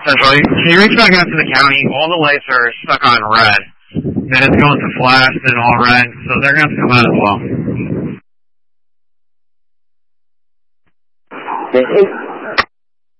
Central, can you reach back out to the county? All the lights are stuck on red. Then it's going to flash and all red, so they're going to have to come out as well.